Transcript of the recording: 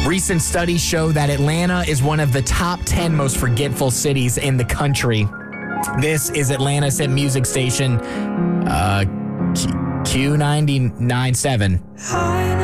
Recent studies show that Atlanta is one of the top 10 most forgetful cities in the country. This is Atlanta's hit music station, Q99.7.